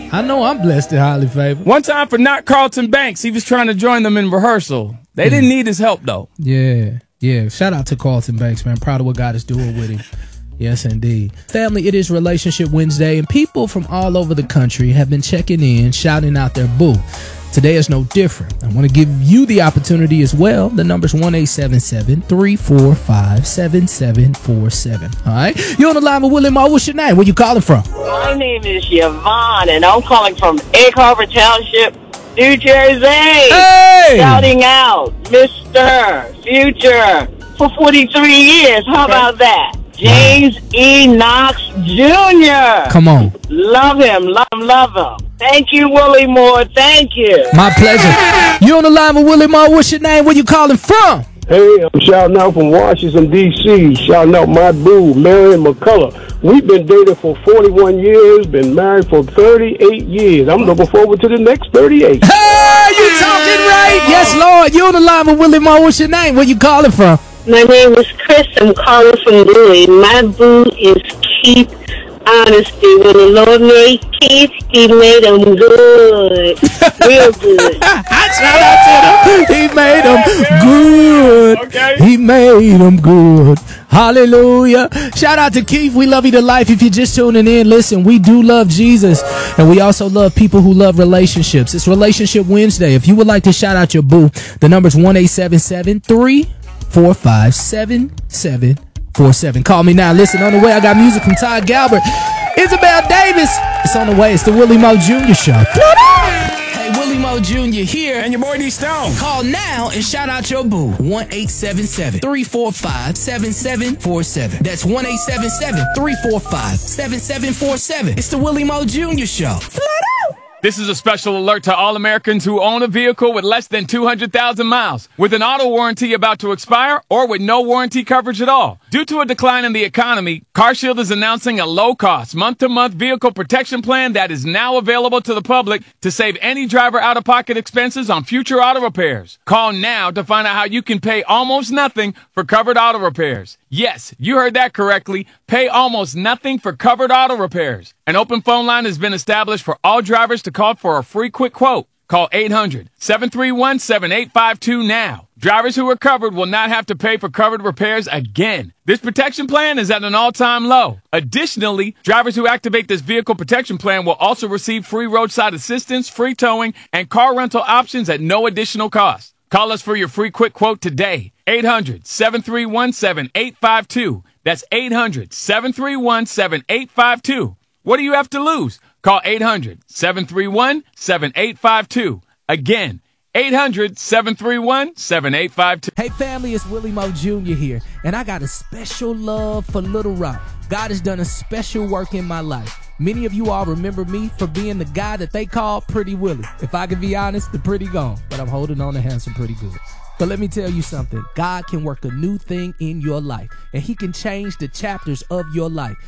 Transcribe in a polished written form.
I know I'm blessed and highly favored. One time for not Carlton Banks. He was trying to join them in rehearsal. They didn't need his help, though. Yeah. Shout out to Carlton Banks, man. Proud of what God is doing with him. Yes, indeed. Family, it is Relationship Wednesday, and people from all over the country have been checking in, shouting out their boo. Today is no different. I want to give you the opportunity as well. The number's 1-877-345-7747. All right? You're on the line with Willie Moore. What's your name? Where you calling from? My name is Yvonne, and I'm calling from Egg Harbor Township, New Jersey. Hey! Shouting out Mr. Future for 43 years. How about that? James E. Knox Jr. Come on. Love him, love him, love him. Thank you, Willie Moore. Thank you. My pleasure. You on the line with Willie Moore. What's your name? Where you calling from? Hey, I'm shouting out from Washington, D.C., shouting out my boo, Marion McCullough. We've been dating for 41 years, been married for 38 years. I'm looking forward to the next 38. Hey, you talking right? Yes, Lord. You on the line with Willie Moore. What's your name? Where you calling from? My name is Chris. I'm calling from Louis. My boo is Keith Honesty. When the Lord made Keith, he made him good. Real good. Shout out to him. He made him good. Okay. He made him good. Hallelujah. Shout out to Keith. We love you to life. If you're just tuning in, listen, we do love Jesus. And we also love people who love relationships. It's Relationship Wednesday. If you would like to shout out your boo, the number's 1-877-345-7747. Call me now. Listen, on the way, I got music from Ty Galbert. Isabel Davis. It's on the way. It's the Willie Moore Jr. Show. Hey, Willie Moore Jr. here. And your boy D Stone. Call now and shout out your boo. 1-877-345-7747. That's 1-877-345-7747. It's the Willie Moore Jr. Show. This is a special alert to all Americans who own a vehicle with less than 200,000 miles, with an auto warranty about to expire, or with no warranty coverage at all. Due to a decline in the economy, CarShield is announcing a low-cost, month-to-month vehicle protection plan that is now available to the public to save any driver out-of-pocket expenses on future auto repairs. Call now to find out how you can pay almost nothing for covered auto repairs. Yes, you heard that correctly. Pay almost nothing for covered auto repairs. An open phone line has been established for all drivers to call for a free quick quote. Call 800-731-7852 now. Drivers who are covered will not have to pay for covered repairs again. This protection plan is at an all-time low. Additionally, drivers who activate this vehicle protection plan will also receive free roadside assistance, free towing, and car rental options at no additional cost. Call us for your free quick quote today. 800-731-7852. That's 800-731-7852. What do you have to lose? Call 800-731-7852. Again, 800-731-7852. Hey family, it's Willie Moore Jr. here, and I got a special love for Little Rock. God has done a special work in my life. Many of you all remember me for being the guy that they call Pretty Willie. If I can be honest, the pretty gone, but I'm holding on to handsome pretty good. But let me tell you something. God can work a new thing in your life, and he can change the chapters of your life.